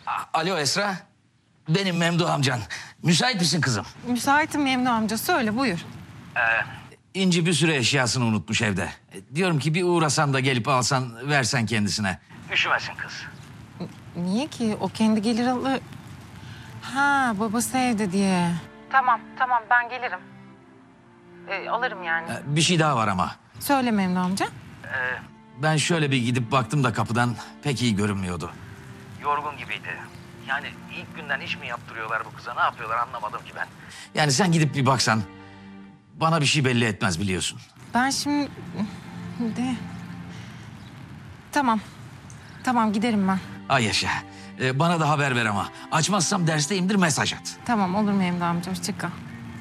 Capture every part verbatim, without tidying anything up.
A- Alo Esra. Benim Memduh amcan. Müsait misin kızım? Müsaitim Memnun amca. Söyle buyur. İnci bir süre eşyasını unutmuş evde. E, Diyorum ki bir uğrasan da gelip alsan, versen kendisine. Üşümesin kız. Niye ki? O kendi gelir alır. Ha, babası evde diye. Tamam, tamam. Ben gelirim. Ee, alırım yani. E, Bir şey daha var ama. Söyle Memnun amca. Ben şöyle bir gidip baktım da kapıdan pek iyi görünmüyordu. Yorgun gibiydi. Yani ilk günden iş mi yaptırıyorlar bu kıza? Ne yapıyorlar anlamadım ki ben. Yani sen gidip bir baksan bana bir şey belli etmez biliyorsun. Ben şimdi... De... Tamam. Tamam, giderim ben. Ay yaşa. E, bana da haber ver ama. Açmazsam dersteyimdir mesaj at. Tamam, olur Memnun amca. Hoşça kal.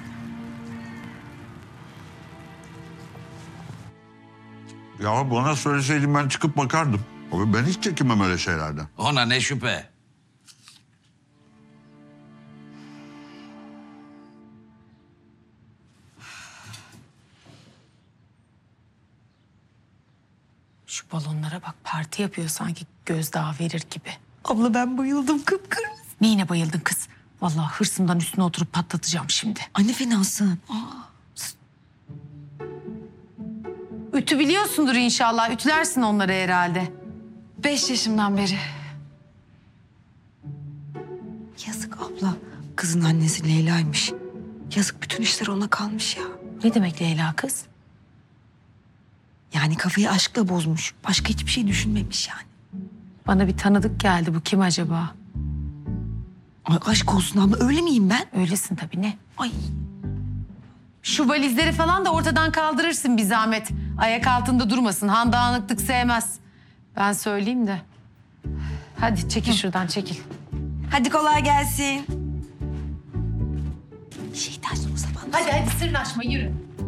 Ya bana söyleseydin ben çıkıp bakardım. Abi ben hiç çekinmem öyle şeylerden. Ona ne şüphe. Şu balonlara bak. Parti yapıyor sanki. Gözdağı verir gibi. Abla ben bayıldım kıpkırmızı. Neyine bayıldın kız? Vallahi hırsımdan üstüne oturup patlatacağım şimdi. Anne fenasın. Ütü biliyorsundur inşallah. Ütülersin onları herhalde. Beş yaşımdan beri. Yazık abla. Kızın annesi Leyla'ymış. Yazık bütün işler ona kalmış ya. Ne demek Leyla kız? Yani kafayı aşkla bozmuş. Başka hiçbir şey düşünmemiş yani. Bana bir tanıdık geldi. Bu kim acaba? Ay aşk olsun abla öyle miyim ben? Öylesin tabii ne? Ay Şu valizleri falan da ortadan kaldırırsın bir zahmet. Ayak altında durmasın. Han dağınıklık sevmez. Ben söyleyeyim de. Hadi çekil şuradan çekil. hadi kolay gelsin. Şeytan o zaman. Hadi hadi sırnaşma yürü.